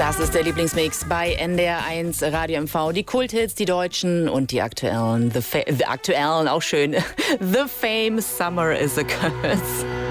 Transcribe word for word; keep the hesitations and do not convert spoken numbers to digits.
Das ist der Lieblingsmix bei N D R eins Radio M V. Die Kulthits, die deutschen und die aktuellen. The, Fa the aktuellen, auch schön. The Fame, Summer is a Curse.